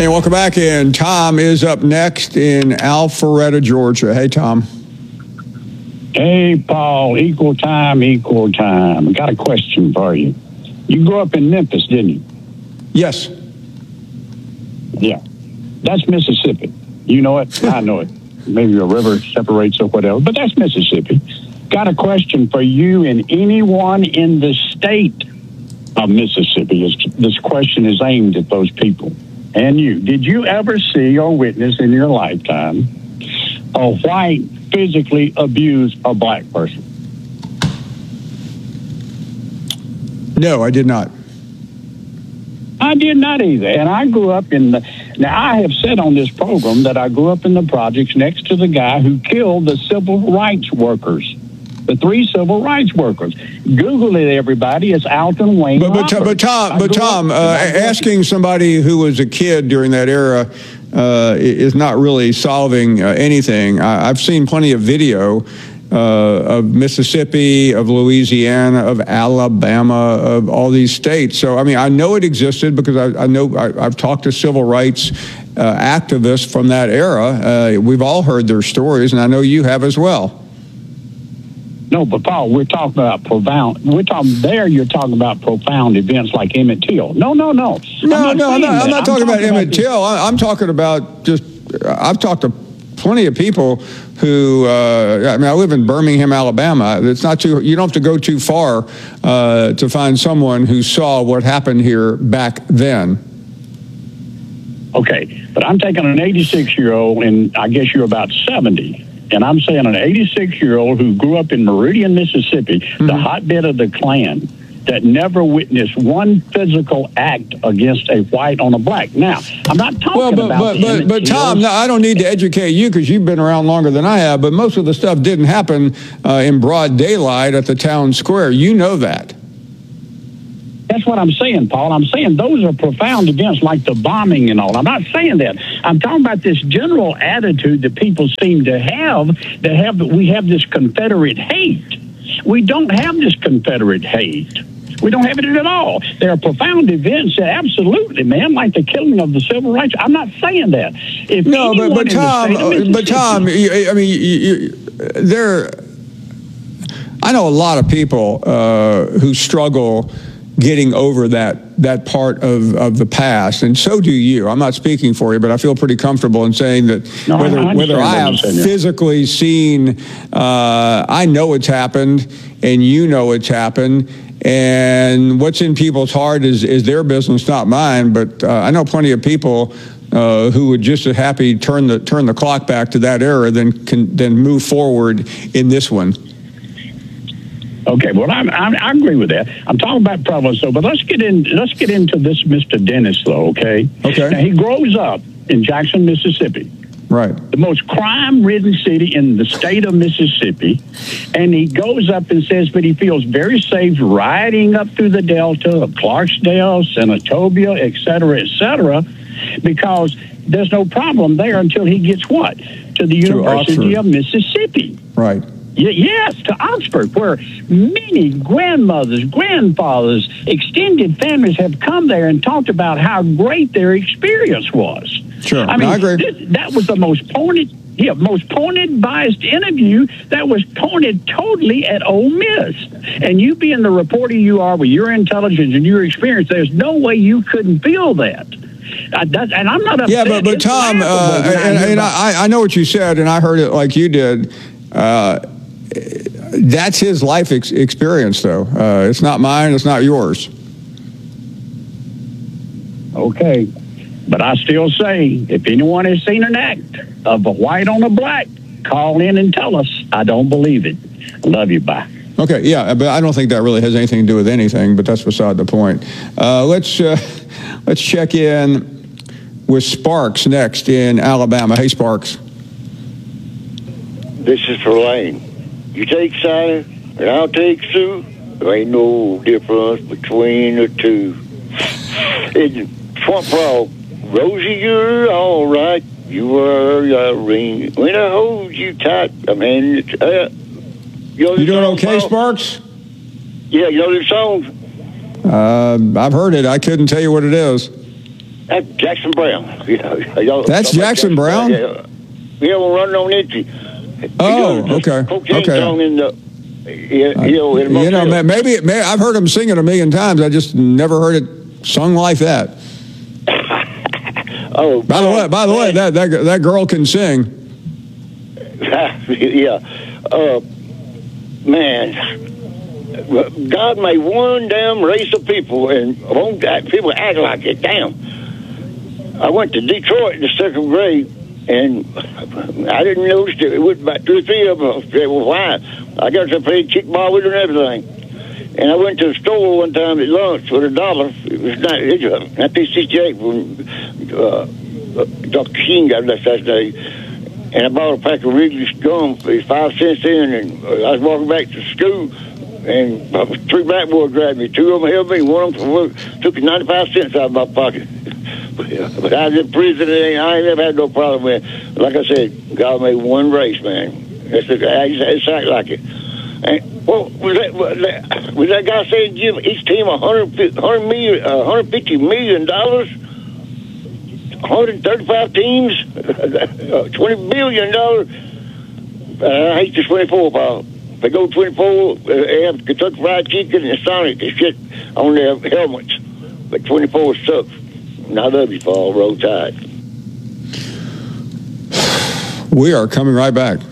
Hey, welcome back in. Tom is up next in Alpharetta, Georgia. Hey, Tom. Hey, Paul. Equal time, equal time. I got a question for you. You grew up in Memphis, didn't you? Yes. Yeah. That's Mississippi. You know it. I know it. Maybe a river separates or whatever, but that's Mississippi. Got a question for you and anyone in the state of Mississippi. This question is aimed at those people and you. Did you ever see or witness in your lifetime a white physically abuse a black person? No, I did not. I did not either. And I grew up now I have said on this program that I grew up in the projects next to the guy who killed the civil rights workers, the 3 civil rights workers. Google it, everybody. It's Alton Wayne. But Tom, asking somebody who was a kid during that era is not really solving anything. I've seen plenty of video of Mississippi, of Louisiana, of Alabama, of all these states. So, I mean, I know it existed because I know I've talked to civil rights activists from that era. We've all heard their stories, and I know you have as well. No, but Paul, we're talking about profound. You're talking about profound events like Emmett Till. No. I'm not talking about Emmett Till. I'm talking about I've talked to plenty of people who, I live in Birmingham, Alabama. It's not you don't have to go too far to find someone who saw what happened here back then. Okay, but I'm taking an 86-year-old, and I guess you're about 70. And I'm saying an 86-year-old who grew up in Meridian, Mississippi, the hotbed of the Klan, that never witnessed one physical act against a white on a black. Now, I'm not talking about... But Tom, I don't need to educate you because you've been around longer than I have, but most of the stuff didn't happen in broad daylight at the town square. You know that. That's what I'm saying, Paul. I'm saying those are profound events like the bombing and all. I'm not saying that. I'm talking about this general attitude that people seem to have, that we have this Confederate hate. We don't have this Confederate hate. We don't have it at all. There are profound events that absolutely, man, like the killing of the civil rights. I'm not saying that. I know a lot of people who struggle getting over that part of the past, and so do you. I'm not speaking for you, but I feel pretty comfortable in saying that whether I have physically seen, I know it's happened, and you know it's happened, and what's in people's heart is their business, not mine. But I know plenty of people who would just as happy turn the clock back to that era than move forward in this one. Okay, well, I agree with that. I'm talking about prevalence, though, but let's get into this Mr. Dennis, though, okay? Okay. Now, he grows up in Jackson, Mississippi. Right. The most crime-ridden city in the state of Mississippi, and he goes up and says, but he feels very safe riding up through the Delta of Clarksdale, Senatobia, et cetera, because there's no problem there until he gets what? To the University of Mississippi. Right. Yes, to Oxford, where many grandmothers, grandfathers, extended families have come there and talked about how great their experience was. Sure, I mean, I agree. That was the most pointed, biased interview that was pointed totally at Ole Miss. And you being the reporter you are with your intelligence and your experience, there's no way you couldn't feel that. And I'm not upset. Yeah, but Tom, I know what you said, and I heard it like you did. That's his life experience, though. It's not mine. It's not yours. Okay. But I still say, if anyone has seen an act of a white on a black, call in and tell us. I don't believe it. Love you. Bye. Okay, yeah, but I don't think that really has anything to do with anything, but that's beside the point. Let's check in with Sparks next in Alabama. Hey, Sparks. This is for Lane. You take Sally, and I'll take Sue. There ain't no difference between the two. And Swamp Frog, Rosie, you're all right. You are Irene. When I hold you tight, I mean, you doing okay, Sparks? Yeah, you know this song? I've heard it. I couldn't tell you what it is. That's Jackson Brown. That's Jackson Brown? Yeah, we're running on empty. Oh, okay. Cocaine Okay. song in the, in maybe I've heard him sing it a million times. I just never heard it sung like that. Oh, by the way, that girl can sing. Yeah, man. God made one damn race of people, and people act like it. Damn. I went to Detroit in the second grade, and I didn't notice it. It was about 2 or 3 of them. They were fine. I got to play kickball with them and everything. And I went to the store one time at lunch for $1. It was 1968 when Dr. King got that day. And I bought a pack of Wrigley's gum for 5 cents in, and I was walking back to school, and 3 black boys grabbed me. 2 of them held me. One of them took 95 cents out of my pocket. But I was in prison, and I ain't never had no problem with it. Like I said, God made one race, man. It's act like it. And what was that guy saying give each team $150 million? 135 teams, $20 billion. I hate the 24 ball. They go 24, they have Kentucky Fried Chicken and Sonic and shit on their helmets. But 24 sucks. And I love you, Paul. Roll Tide. We are coming right back.